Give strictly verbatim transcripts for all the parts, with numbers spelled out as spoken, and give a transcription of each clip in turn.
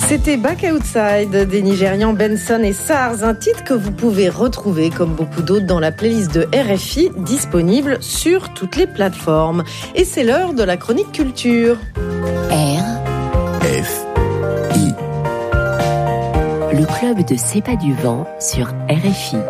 C'était Back Outside des Nigérians Benson et Sars, un titre que vous pouvez retrouver comme beaucoup d'autres dans la playlist de R F I, disponible sur toutes les plateformes. Et c'est l'heure de la chronique culture. R F I, le club de C'est pas du vent sur R F I.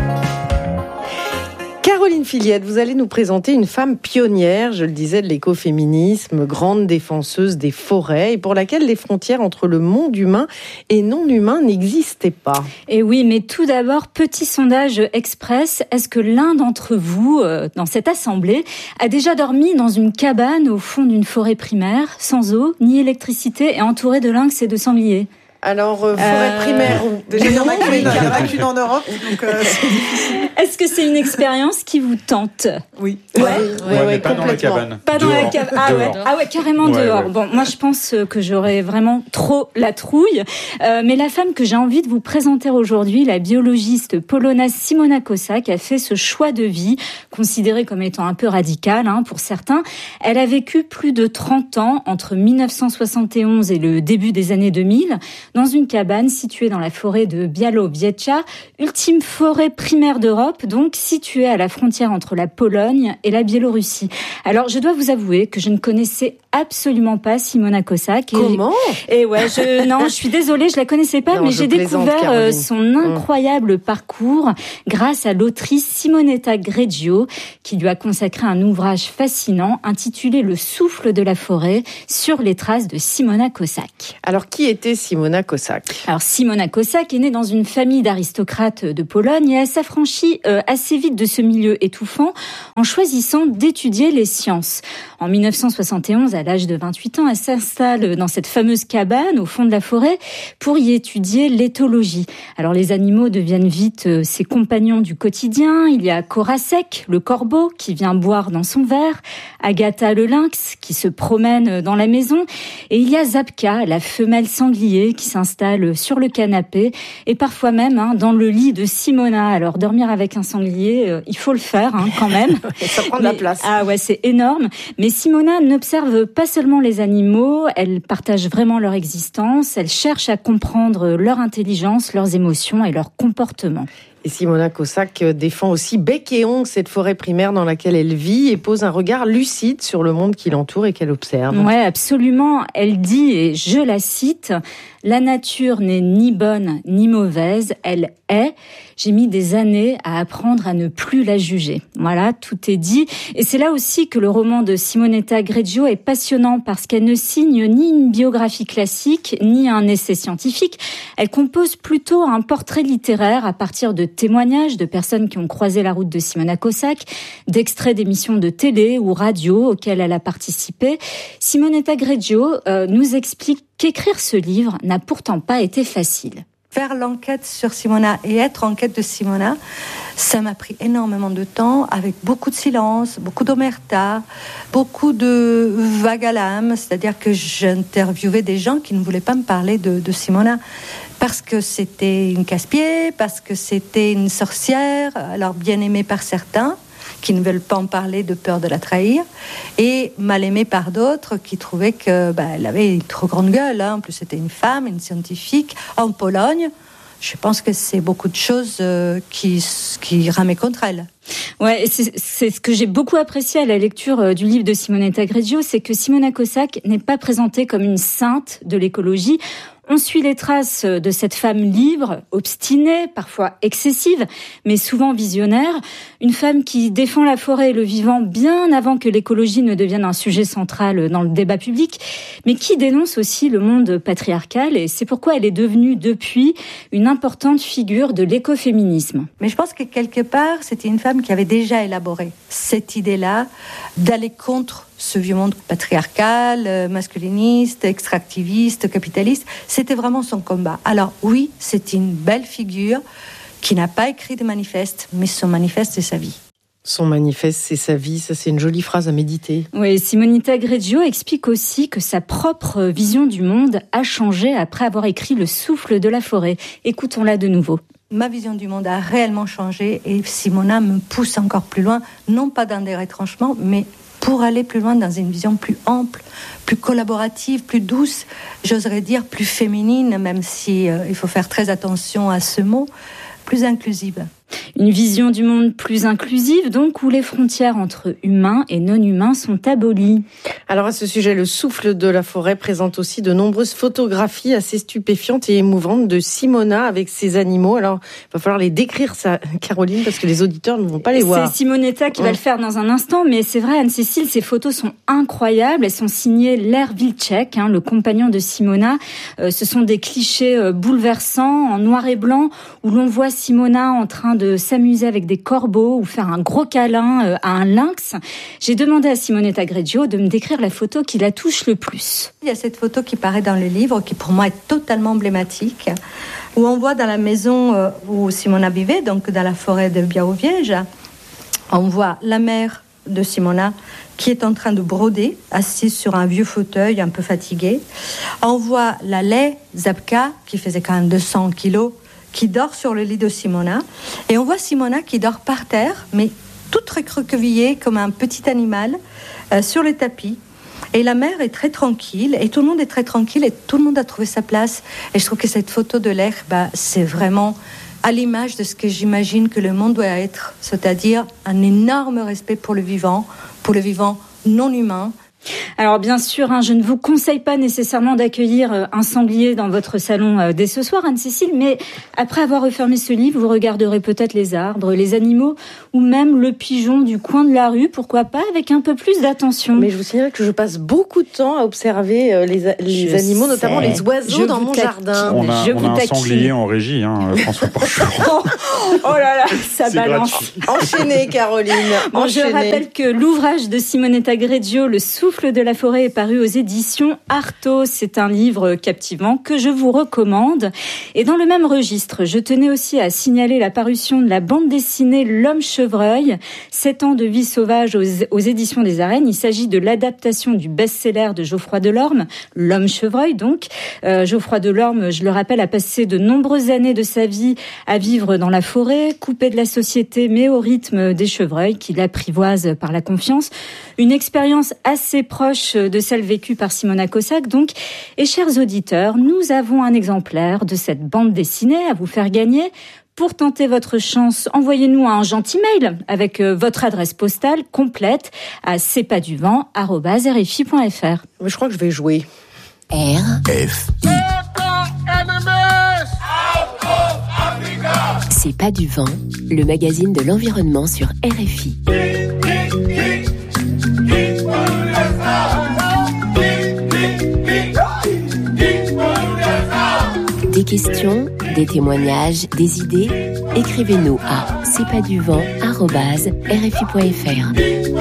Caroline Filiette, vous allez nous présenter une femme pionnière, je le disais, de l'écoféminisme, grande défenseuse des forêts et pour laquelle les frontières entre le monde humain et non humain n'existaient pas. Et oui, mais tout d'abord, petit sondage express. Est-ce que l'un d'entre vous, euh, dans cette assemblée, a déjà dormi dans une cabane au fond d'une forêt primaire, sans eau, ni électricité et entouré de lynx et de sangliers ? Alors, euh, forêt euh... primaire, déjà il y en a qu'une, il y en a qu'une en Europe, donc euh, c'est difficile. Est-ce que c'est une expérience qui vous tente ? Oui. Ouais, ouais, ouais, ouais, mais pas dans la cabane. Pas dans dehors. la cabane. Ah ouais, ah ouais, carrément ouais, dehors. Ouais. Bon, moi je pense que j'aurais vraiment trop la trouille. Euh, mais la femme que j'ai envie de vous présenter aujourd'hui, la biologiste polonaise Simona Kossak, a fait ce choix de vie, considéré comme étant un peu radical hein, pour certains. Elle a vécu plus de trente ans, entre dix-neuf cent soixante et onze et le début des années deux mille, dans une cabane située dans la forêt de Białowieża, ultime forêt primaire d'Europe, donc située à la frontière entre la Pologne et la Biélorussie. Alors, je dois vous avouer que je ne connaissais absolument pas Simona Kossak. Comment ? Et ouais, je non, je suis désolée, je la connaissais pas, non, mais j'ai découvert Caroline. son incroyable mmh. parcours grâce à l'autrice Simonetta Greggio, qui lui a consacré un ouvrage fascinant intitulé Le souffle de la forêt sur les traces de Simona Kossak. Alors, qui était Simona Kossak ? Alors, Simona Kossak est née dans une famille d'aristocrates de Pologne et elle s'affranchit euh, assez vite de ce milieu étouffant en choisissant d'étudier les sciences. En dix-neuf cent soixante et onze, à l'âge de vingt-huit ans, elle s'installe dans cette fameuse cabane au fond de la forêt pour y étudier l'éthologie. Alors, les animaux deviennent vite euh, ses compagnons du quotidien. Il y a Korasek, le corbeau, qui vient boire dans son verre, Agatha le lynx, qui se promène dans la maison, et il y a Zabka, la femelle sanglier, qui s'installe sur le canapé et parfois même hein, dans le lit de Simona. Alors, dormir avec un sanglier, euh, il faut le faire hein, quand même. Ça prend de la place. Ah ouais, c'est énorme. Mais Simona n'observe pas seulement les animaux, elle partage vraiment leur existence, elle cherche à comprendre leur intelligence, leurs émotions et leur comportement. Et Simona Kossak défend aussi bec et ongle cette forêt primaire dans laquelle elle vit et pose un regard lucide sur le monde qui l'entoure et qu'elle observe. Ouais, absolument. Elle dit, et je la cite, « La nature n'est ni bonne ni mauvaise, elle est. J'ai mis des années à apprendre à ne plus la juger. » Voilà, tout est dit. Et c'est là aussi que le roman de Simonetta Greggio est passionnant parce qu'elle ne signe ni une biographie classique, ni un essai scientifique. Elle compose plutôt un portrait littéraire à partir de témoignages de personnes qui ont croisé la route de Simona Kossak, d'extraits d'émissions de télé ou radio auxquelles elle a participé. Simonetta Greggio euh, nous explique qu'écrire ce livre n'a pourtant pas été facile. Faire l'enquête sur Simona et être en quête de Simona, ça m'a pris énormément de temps, avec beaucoup de silence, beaucoup d'omerta, beaucoup de vague à l'âme, c'est-à-dire que j'interviewais des gens qui ne voulaient pas me parler de, de Simona, parce que c'était une casse-pied, parce que c'était une sorcière, alors bien aimée par certains, qui ne veulent pas en parler de peur de la trahir, et mal aimée par d'autres qui trouvaient qu'elle bah, avait une trop grande gueule. Hein. En plus, c'était une femme, une scientifique, en Pologne. Je pense que c'est beaucoup de choses euh, qui, qui ramaient contre elle. Ouais, c'est, c'est ce que j'ai beaucoup apprécié à la lecture du livre de Simonetta Greggio, c'est que Simona Kossak n'est pas présentée comme une sainte de l'écologie. On suit les traces de cette femme libre, obstinée, parfois excessive, mais souvent visionnaire. Une femme qui défend la forêt et le vivant bien avant que l'écologie ne devienne un sujet central dans le débat public, mais qui dénonce aussi le monde patriarcal. Et c'est pourquoi elle est devenue depuis une importante figure de l'écoféminisme. Mais je pense que quelque part, c'était une femme qui avait déjà élaboré cette idée-là d'aller contre ce vieux monde patriarcal, masculiniste, extractiviste, capitaliste. C'était vraiment son combat. Alors oui, c'est une belle figure qui n'a pas écrit de manifeste, mais son manifeste, c'est sa vie. Son manifeste, c'est sa vie. Ça, c'est une jolie phrase à méditer. Oui, Simonetta Greggio explique aussi que sa propre vision du monde a changé après avoir écrit Le souffle de la forêt. Écoutons-la de nouveau. Ma vision du monde a réellement changé et Simona me pousse encore plus loin, non pas dans des retranchements, mais pour aller plus loin dans une vision plus ample, plus collaborative, plus douce, j'oserais dire plus féminine, même si euh, il faut faire très attention à ce mot, plus inclusive. Une vision du monde plus inclusive, donc, où les frontières entre humains et non-humains sont abolies. Alors à ce sujet, le souffle de la forêt présente aussi de nombreuses photographies assez stupéfiantes et émouvantes de Simona avec ses animaux. Alors il va falloir les décrire, ça, Caroline, parce que les auditeurs ne vont pas les voir. C'est Simonetta qui mmh. va le faire dans un instant, mais c'est vrai, Anne-Cécile, ces photos sont incroyables. Elles sont signées Ler Vilcek, hein, le compagnon de Simona. Euh, ce sont des clichés euh, bouleversants en noir et blanc, où l'on voit Simona en train de s'amuser avec des corbeaux ou faire un gros câlin euh, à un lynx. J'ai demandé à Simonetta Greggio de me décrire la photo qui la touche le plus. Il y a cette photo qui paraît dans le livre, qui pour moi est totalement emblématique, où on voit dans la maison où Simona vivait, donc dans la forêt de Białowieża, on voit la mère de Simona qui est en train de broder, assise sur un vieux fauteuil un peu fatigué. On voit la Lé Zabka, qui faisait quand même deux cents kilos, qui dort sur le lit de Simona. Et on voit Simona qui dort par terre, mais toute recroquevillée comme un petit animal, euh, sur le tapis. Et la mère est très tranquille, et tout le monde est très tranquille, et tout le monde a trouvé sa place. Et je trouve que cette photo de l'air, bah, c'est vraiment à l'image de ce que j'imagine que le monde doit être, c'est-à-dire un énorme respect pour le vivant, pour le vivant non humain. Alors bien sûr, hein, je ne vous conseille pas nécessairement d'accueillir un sanglier dans votre salon euh, dès ce soir, Anne-Cécile, mais après avoir refermé ce livre, vous regarderez peut-être les arbres, les animaux, ou même le pigeon du coin de la rue, pourquoi pas, avec un peu plus d'attention. Mais je vous signale que je passe beaucoup de temps à observer euh, les, les animaux, sais. notamment les oiseaux je dans mon jardin. On a, je on a un sanglier en régie, hein, François Porcheron. Oh là là, ça c'est balance. Gratuit. Enchaînez, Caroline. Bon, Enchaînez. Je rappelle que l'ouvrage de Simonetta Greggio, Le souffle de la forêt, est paru aux éditions Artaud. C'est un livre captivant que je vous recommande. Et dans le même registre, je tenais aussi à signaler la parution de la bande dessinée L'Homme Chevreuil, sept ans de vie sauvage aux, aux éditions des Arènes. Il s'agit de l'adaptation du best-seller de Geoffroy Delorme, L'Homme Chevreuil donc. Euh, Geoffroy Delorme, je le rappelle, a passé de nombreuses années de sa vie à vivre dans la forêt, coupé de la société, mais au rythme des chevreuils qui l'apprivoisent par la confiance. Une expérience assez proche de celle vécue par Simona Kossak, donc. Et chers auditeurs, nous avons un exemplaire de cette bande dessinée à vous faire gagner. Pour tenter votre chance, envoyez-nous un gentil mail avec votre adresse postale complète à c'est pas du vent arobase r f i point f r. Je crois que je vais jouer. R F I. C'est pas du vent, le magazine de l'environnement sur R F I. Des questions, des témoignages, des idées, écrivez-nous à c'est pas du vent arobase r f i point f r.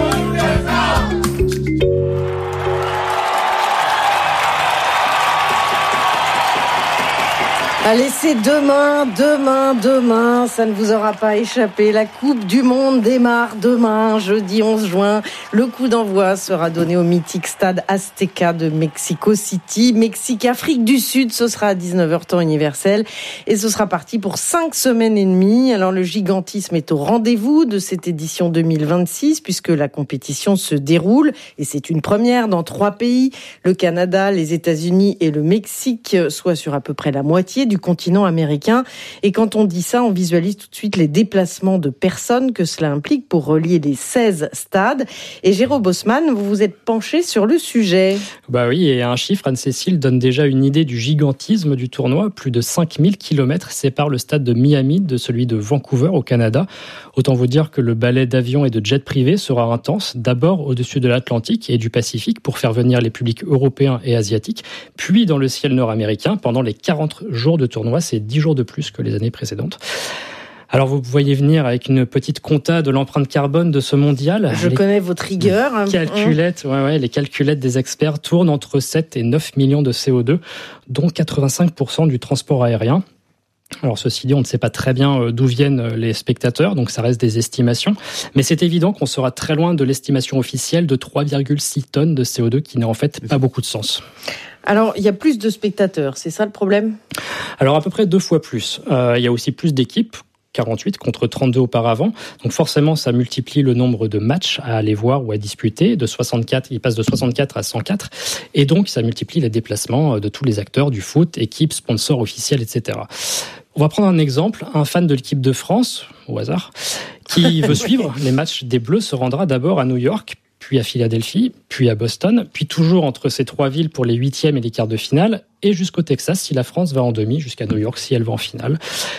Allez, c'est demain, demain, demain, ça ne vous aura pas échappé. La Coupe du Monde démarre demain, jeudi onze juin. Le coup d'envoi sera donné au mythique stade Azteca de Mexico City. Mexique, Afrique du Sud, ce sera à dix-neuf heures temps universel. Et ce sera parti pour cinq semaines et demie. Alors le gigantisme est au rendez-vous de cette édition deux mille vingt-six, puisque la compétition se déroule. Et c'est une première dans trois pays, le Canada, les États-Unis et le Mexique, soit sur à peu près la moitié du continent américain. Et quand on dit ça, on visualise tout de suite les déplacements de personnes que cela implique pour relier les seize stades. Et Jérôme Bosman, vous vous êtes penché sur le sujet. Bah oui, et un chiffre, Anne-Cécile, donne déjà une idée du gigantisme du tournoi. Plus de cinq mille kilomètres séparent le stade de Miami de celui de Vancouver au Canada. Autant vous dire que le ballet d'avions et de jets privés sera intense, d'abord au-dessus de l'Atlantique et du Pacifique pour faire venir les publics européens et asiatiques, puis dans le ciel nord-américain pendant les quarante jours de tournoi, c'est dix jours de plus que les années précédentes. Alors vous voyez venir avec une petite compta de l'empreinte carbone de ce mondial. Je les connais votre rigueur. Calculettes, ouais, ouais, les calculettes des experts tournent entre sept et neuf millions de C O deux, dont quatre-vingt-cinq pour cent du transport aérien. Alors ceci dit, on ne sait pas très bien d'où viennent les spectateurs, donc ça reste des estimations. Mais c'est évident qu'on sera très loin de l'estimation officielle de trois virgule six tonnes de C O deux, qui n'a en fait pas beaucoup de sens. Alors, il y a plus de spectateurs, c'est ça le problème ? Alors, à peu près deux fois plus. Euh, il y a aussi plus d'équipes. quarante-huit contre trente-deux auparavant. Donc forcément, ça multiplie le nombre de matchs à aller voir ou à disputer. De soixante-quatre, il passe de soixante-quatre à cent quatre. Et donc, ça multiplie les déplacements de tous les acteurs du foot, équipes, sponsors officiels, et cetera. On va prendre un exemple. Un fan de l'équipe de France, au hasard, qui veut suivre les matchs des Bleus se rendra d'abord à New York, puis à Philadelphie, puis à Boston, puis toujours entre ces trois villes pour les huitièmes et les quarts de finale, et jusqu'au Texas si la France va en demi, jusqu'à New York si elle va en finale.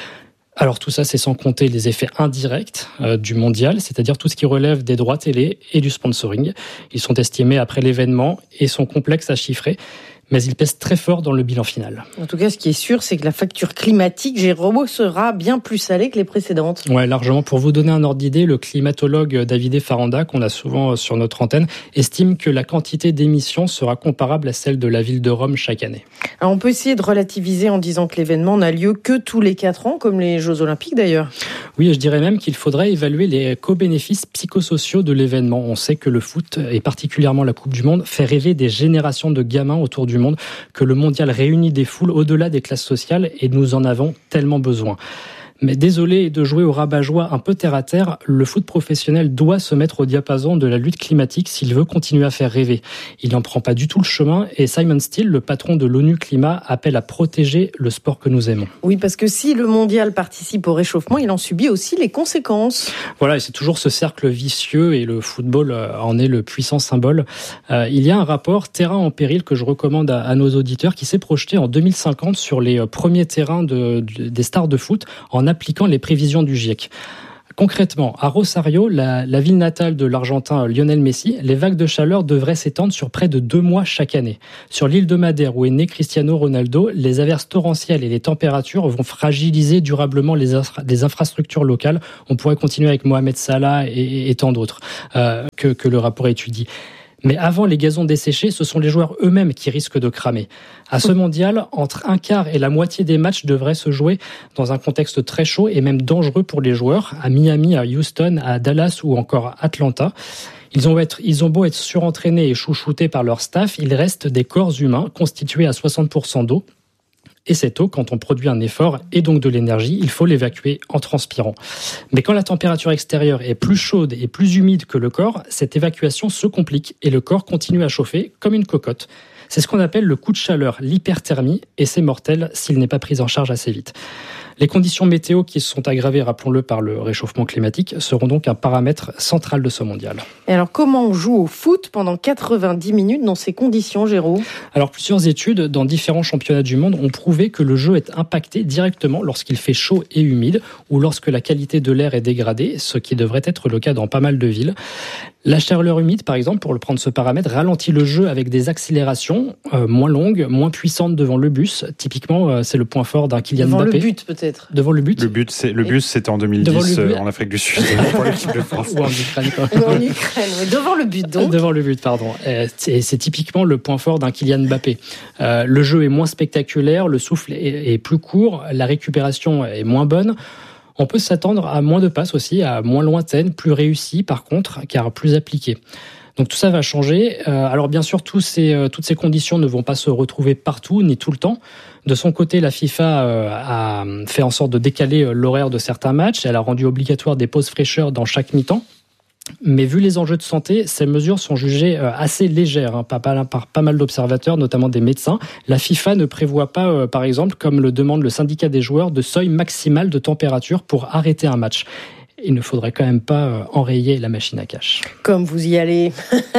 Alors tout ça, c'est sans compter les effets indirects euh, du mondial, c'est-à-dire tout ce qui relève des droits télé et du sponsoring. Ils sont estimés après l'événement et sont complexes à chiffrer, mais ils pèsent très fort dans le bilan final. En tout cas, ce qui est sûr, c'est que la facture climatique, Jérôme, sera bien plus salée que les précédentes. Ouais, largement. Pour vous donner un ordre d'idée, le climatologue Davide Faranda, qu'on a souvent sur notre antenne, estime que la quantité d'émissions sera comparable à celle de la ville de Rome chaque année. Alors, on peut essayer de relativiser en disant que l'événement n'a lieu que tous les quatre ans, comme les Jeux Olympiques d'ailleurs. Oui, et je dirais même qu'il faudrait évaluer les co-bénéfices psychosociaux de l'événement. On sait que le foot, et particulièrement la Coupe du Monde, fait rêver des générations de gamins autour du monde, que le mondial réunit des foules au-delà des classes sociales et nous en avons tellement besoin. Mais désolé de jouer au rabat-joie un peu terre-à-terre, le foot professionnel doit se mettre au diapason de la lutte climatique s'il veut continuer à faire rêver. Il n'en prend pas du tout le chemin et Simon Steele, le patron de l'ONU Climat, appelle à protéger le sport que nous aimons. Oui, parce que si le mondial participe au réchauffement, il en subit aussi les conséquences. Voilà, et c'est toujours ce cercle vicieux et le football en est le puissant symbole. Euh, il y a un rapport Terrain en péril que je recommande à, à nos auditeurs qui s'est projeté en deux mille cinquante sur les premiers terrains de, de, des stars de foot en appliquant les prévisions du GIEC. Concrètement, à Rosario, la, la ville natale de l'Argentin Lionel Messi, les vagues de chaleur devraient s'étendre sur près de deux mois chaque année. Sur l'île de Madère, où est né Cristiano Ronaldo, les averses torrentielles et les températures vont fragiliser durablement les, infra- les infrastructures locales. On pourrait continuer avec Mohamed Salah et, et, et tant d'autres euh, que, que le rapport étudie. Mais avant les gazons desséchés, ce sont les joueurs eux-mêmes qui risquent de cramer. À ce mondial, entre un quart et la moitié des matchs devraient se jouer dans un contexte très chaud et même dangereux pour les joueurs, à Miami, à Houston, à Dallas ou encore à Atlanta. Ils ont, être, ils ont beau être surentraînés et chouchoutés par leur staff, ils restent des corps humains constitués à soixante pour cent d'eau. Et cette eau, quand on produit un effort et donc de l'énergie, il faut l'évacuer en transpirant. Mais quand la température extérieure est plus chaude et plus humide que le corps, cette évacuation se complique et le corps continue à chauffer comme une cocotte. C'est ce qu'on appelle le coup de chaleur, l'hyperthermie, et c'est mortel s'il n'est pas pris en charge assez vite. Les conditions météo qui se sont aggravées, rappelons-le, par le réchauffement climatique, seront donc un paramètre central de ce mondial. Et alors, comment on joue au foot pendant quatre-vingt-dix minutes dans ces conditions, Géraud ? Alors, plusieurs études dans différents championnats du monde ont prouvé que le jeu est impacté directement lorsqu'il fait chaud et humide ou lorsque la qualité de l'air est dégradée, ce qui devrait être le cas dans pas mal de villes. La chaleur humide, par exemple, pour le prendre ce paramètre, ralentit le jeu avec des accélérations euh, moins longues, moins puissantes devant le bus. Typiquement, euh, c'est le point fort d'un Kylian devant Mbappé. Devant le but, peut-être. Devant le but. Le but, c'est le bus, c'était en deux mille dix euh, en Afrique du Sud pour l'équipe de France. Ou en Ukraine. Ou en Ukraine. Mais devant le but, donc. Devant le but, pardon. Euh, c'est, c'est typiquement le point fort d'un Kylian Mbappé. Euh, le jeu est moins spectaculaire, le souffle est, est plus court, la récupération est moins bonne. On peut s'attendre à moins de passes aussi, à moins lointaines, plus réussies par contre, car plus appliquées. Donc tout ça va changer. Euh, alors bien sûr, tous ces, euh, toutes ces conditions ne vont pas se retrouver partout, ni tout le temps. De son côté, la FIFA euh, a fait en sorte de décaler euh, l'horaire de certains matchs. Elle a rendu obligatoire des pauses fraîcheur dans chaque mi-temps. Mais vu les enjeux de santé, ces mesures sont jugées assez légères hein, par, par pas mal d'observateurs, notamment des médecins. La FIFA ne prévoit pas, euh, par exemple, comme le demande le syndicat des joueurs, de seuil maximal de température pour arrêter un match. Il ne faudrait quand même pas euh, enrayer la machine à cash. Comme vous y allez.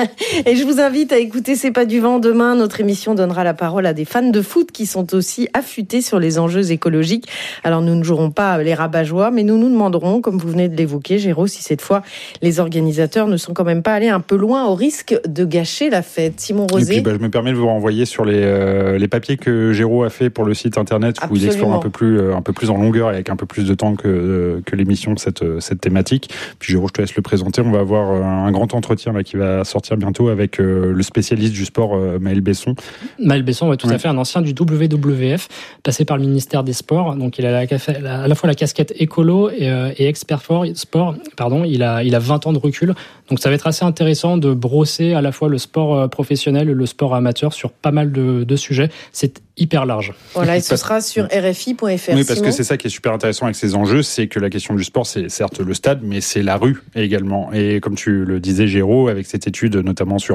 Et je vous invite à écouter C'est pas du vent. Demain, notre émission donnera la parole à des fans de foot qui sont aussi affûtés sur les enjeux écologiques. Alors, nous ne jouerons pas les rabat-joie, mais nous nous demanderons, comme vous venez de l'évoquer, Géraud, si cette fois, les organisateurs ne sont quand même pas allés un peu loin au risque de gâcher la fête. Simon Rosé. Et puis, bah, je me permets de vous renvoyer sur les, euh, les papiers que Géraud a fait pour le site internet où Absolument. Il explore un peu plus, euh, un peu plus en longueur et avec un peu plus de temps que, euh, que l'émission de cette, cette thématique. Puis Géraud, je te laisse le présenter. On va avoir un grand entretien là, qui va sortir bientôt avec euh, le spécialiste du sport, euh, Maël Besson. Maël Besson, ouais, tout ouais. à fait, un ancien du W W F, passé par le ministère des Sports. Donc il a la, à la fois la casquette écolo et, euh, et expert sport. Pardon, il a, il a vingt ans de recul. Donc ça va être assez intéressant de brosser à la fois le sport professionnel et le sport amateur sur pas mal de, de sujets. C'est hyper large. Voilà, et ce sera sur R F I point F R. Oui, parce Simon. que c'est ça qui est super intéressant avec ces enjeux, c'est que la question du sport, c'est certes le stade, mais c'est la rue également. Et comme tu le disais, Géraud, avec cette étude notamment sur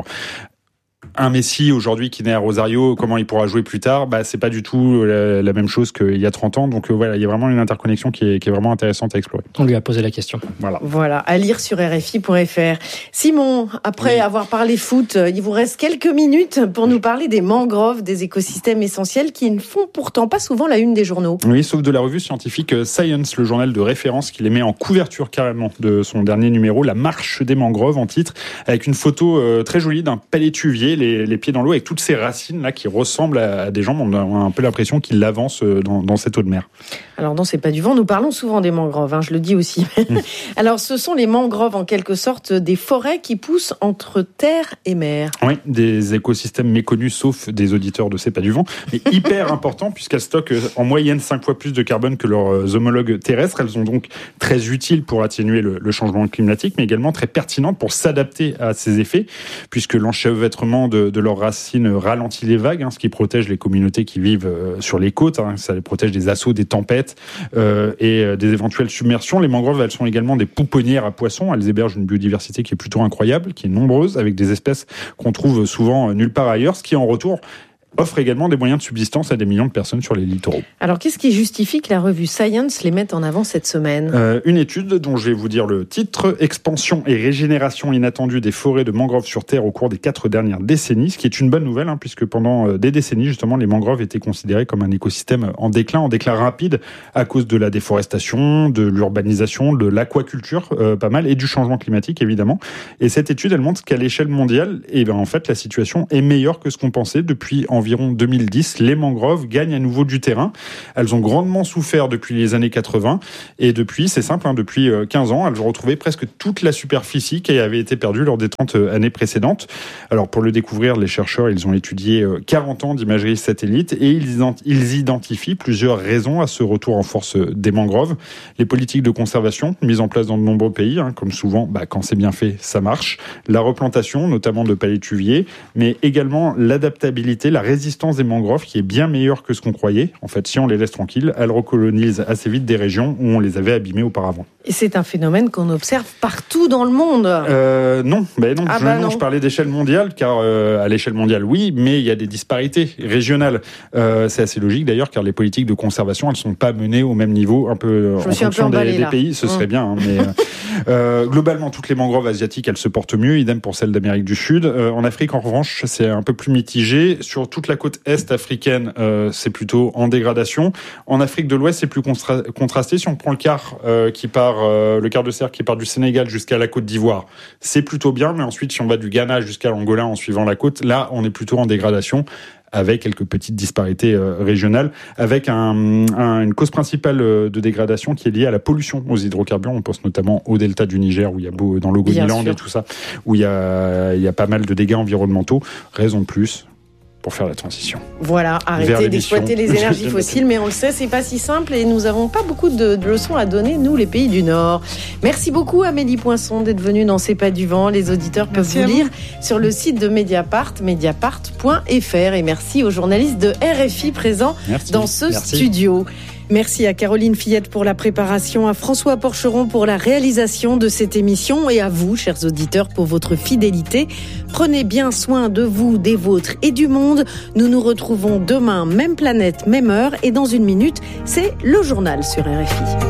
un Messi aujourd'hui qui naît à Rosario, comment il pourra jouer plus tard, bah c'est pas du tout la, la même chose qu'il y a trente ans. Donc euh, voilà, il y a vraiment une interconnexion qui est, qui est vraiment intéressante à explorer. On lui a posé la question. Voilà. Voilà, à lire sur R F I point F R. Simon, après oui. avoir parlé foot, il vous reste quelques minutes pour nous parler des mangroves, des écosystèmes essentiels qui ne font pourtant pas souvent la une des journaux. Oui, sauf de la revue scientifique Science, le journal de référence qui les met en couverture carrément de son dernier numéro, La marche des mangroves en titre, avec une photo euh, très jolie d'un palétuvier, les Les, les pieds dans l'eau avec toutes ces racines là qui ressemblent à des jambes. On a un peu l'impression qu'ils avancent dans, dans cette eau de mer. Alors dans C'est pas du vent, nous parlons souvent des mangroves, hein, je le dis aussi. Mmh. Alors ce sont les mangroves en quelque sorte des forêts qui poussent entre terre et mer. Oui, des écosystèmes méconnus sauf des auditeurs de C'est pas du vent, mais hyper importants puisqu'elles stockent en moyenne cinq fois plus de carbone que leurs homologues terrestres. Elles sont donc très utiles pour atténuer le, le changement climatique, mais également très pertinentes pour s'adapter à ces effets, puisque l'enchevêtrement de, de leurs racines ralentit les vagues, hein, ce qui protège les communautés qui vivent euh, sur les côtes. Hein, ça les protège des assauts, des tempêtes euh, et euh, des éventuelles submersions. Les mangroves, elles sont également des pouponnières à poissons. Elles hébergent une biodiversité qui est plutôt incroyable, qui est nombreuse, avec des espèces qu'on trouve souvent nulle part ailleurs, ce qui en retour offre également des moyens de subsistance à des millions de personnes sur les littoraux. Alors, qu'est-ce qui justifie que la revue Science les mette en avant cette semaine ? euh, Une étude dont je vais vous dire le titre, Expansion et régénération inattendue des forêts de mangroves sur Terre au cours des quatre dernières décennies, ce qui est une bonne nouvelle, hein, puisque pendant des décennies, justement, les mangroves étaient considérées comme un écosystème en déclin, en déclin rapide, à cause de la déforestation, de l'urbanisation, de l'aquaculture, euh, pas mal, et du changement climatique, évidemment. Et cette étude, elle montre qu'à l'échelle mondiale, eh ben, en fait, la situation est meilleure que ce qu'on pensait depuis environ environ deux mille dix, les mangroves gagnent à nouveau du terrain. Elles ont grandement souffert depuis les années quatre-vingts et depuis, c'est simple, hein, depuis quinze ans, elles ont retrouvé presque toute la superficie qui avait été perdue lors des trente années précédentes. Alors pour le découvrir, les chercheurs, ils ont étudié quarante ans d'imagerie satellite et ils identifient plusieurs raisons à ce retour en force des mangroves. Les politiques de conservation mises en place dans de nombreux pays, hein, comme souvent, bah, quand c'est bien fait, ça marche. La replantation, notamment de palétuviers, mais également l'adaptabilité, la résistance des mangroves qui est bien meilleure que ce qu'on croyait. En fait, si on les laisse tranquilles, elles recolonisent assez vite des régions où on les avait abîmées auparavant. Et c'est un phénomène qu'on observe partout dans le monde. Euh, non, ben non, ah je, bah non, non. je parlais d'échelle mondiale, car euh, à l'échelle mondiale, oui, mais il y a des disparités régionales. Euh, c'est assez logique d'ailleurs, car les politiques de conservation, elles sont pas menées au même niveau, un peu je en fonction des, des pays. Ce mmh. serait bien, hein, mais euh, globalement, toutes les mangroves asiatiques, elles se portent mieux. Idem pour celles d'Amérique du Sud. Euh, en Afrique, en revanche, c'est un peu plus mitigé. Sur toute la côte est africaine, euh, c'est plutôt en dégradation. En Afrique de l'Ouest, c'est plus constra- contrasté. Si on prend le quart euh, qui part, euh, le quart de cercle qui part du Sénégal jusqu'à la Côte d'Ivoire, c'est plutôt bien. Mais ensuite, si on va du Ghana jusqu'à l'Angola en suivant la côte, là, on est plutôt en dégradation, avec quelques petites disparités euh, régionales, avec un, un, une cause principale de dégradation qui est liée à la pollution aux hydrocarbures. On pense notamment au delta du Niger, où il y a beau, dans l'Ogoniland et tout ça, où il y a, il y a pas mal de dégâts environnementaux. Raison de plus pour faire la transition. Voilà, arrêtez d'exploiter les énergies fossiles, mais on le sait, c'est pas si simple et nous avons pas beaucoup de, de leçons à donner, nous, les pays du Nord. Merci beaucoup, Amélie Poinçon, d'être venue dans C'est pas du vent. Les auditeurs peuvent merci vous lire vous. Sur le site de Mediapart, mediapart point f r. Et merci aux journalistes de R F I présents merci. Dans ce merci. Studio. Merci à Caroline Fillette pour la préparation, à François Porcheron pour la réalisation de cette émission et à vous, chers auditeurs, pour votre fidélité. Prenez bien soin de vous, des vôtres et du monde. Nous nous retrouvons demain, même planète, même heure et dans une minute, c'est le journal sur R F I.